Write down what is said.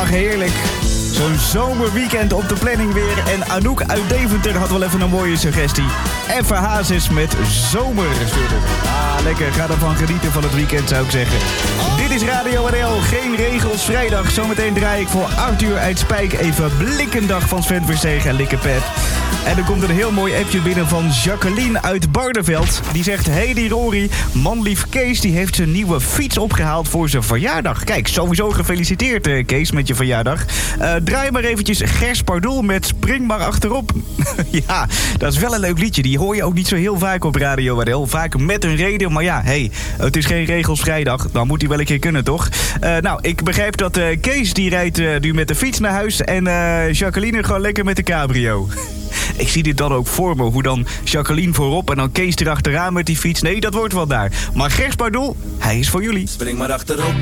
Ach, heerlijk. Zo'n zomerweekend op de planning weer. En Anouk uit Deventer had wel even een mooie suggestie. Even Hazes met zomer. Ah, lekker. Ga ervan genieten van het weekend, zou ik zeggen. Dit is Radio NL. Geen regels vrijdag. Zometeen draai ik voor Arthur uit Spijk even Blikkendag van Sven Verstegen en Likkepep. En er komt een heel mooi appje binnen van Jacqueline uit Barneveld. Die zegt, hey die Rory, manlief Kees die heeft zijn nieuwe fiets opgehaald voor zijn verjaardag. Kijk, sowieso gefeliciteerd Kees met je verjaardag. Draai maar eventjes Gers Pardoel met Spring maar achterop. Ja, dat is wel een leuk liedje. Die hoor je ook niet zo heel vaak op Radio NL. Vaak met een reden, maar ja, hey, het is geen regels vrijdag. Dan moet hij wel een keer kunnen, toch? Nou, ik begrijp dat Kees die rijdt nu met de fiets naar huis en Jacqueline gewoon lekker met de cabrio. Ik zie dit dan ook voor me, hoe dan Jacqueline voorop en dan Kees erachteraan met die fiets. Nee, dat wordt wel daar. Maar Gers Pardoel, hij is voor jullie. Spring maar achterop.